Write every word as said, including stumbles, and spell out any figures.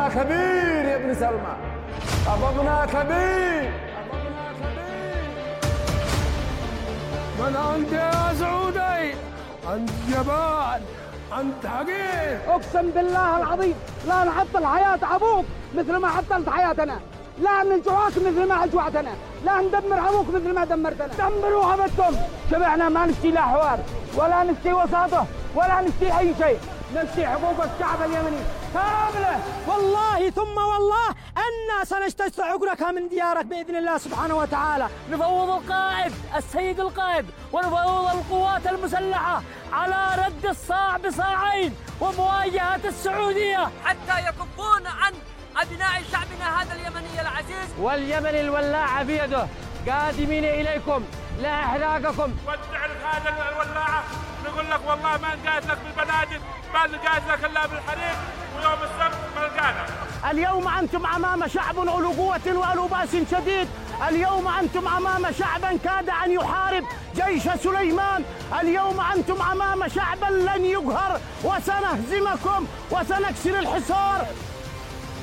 خطبنا كبير يا ابن سلمى، خطبنا كبير. من أنت يا سعودي؟ أنت جبان، أنت حقير. أقسم بالله العظيم لا نعطل حياة أبوك مثل ما عطلت حياتنا، لا نجوعك مثل ما أجوعتنا، لا ندمر أبوك مثل ما دمرتنا. دمروا أبدكم. شبعنا ما نشتي لا حوار ولا نشتي وساطة ولا نشتي أي شيء، نشتي حقوق الشعب اليمني كاملة. والله ثم والله أنا سنجتث عقرك من ديارك بإذن الله سبحانه وتعالى. نفوض القائد السيد القائد ونفوض القوات المسلحة على رد الصاع بصاعين ومواجهة السعودية حتى يكفون عن أبناء شعبنا هذا اليمني العزيز. واليمن الولاعة بيده، قادمين إليكم لا إحراقكم. ودع هذا الولاعة، نقول لك والله ما نقاتلك بالبنادق، ما نقاتلك إلا بالحريق، ويوم السبت ما نقاتلك. اليوم أنتم أمام شعب أولو قوة وأولو بأس شديد، اليوم أنتم أمام شعبا كاد أن يحارب جيش سليمان، اليوم أنتم أمام شعبا لن يقهر، وسنهزمكم وسنكسر الحصار.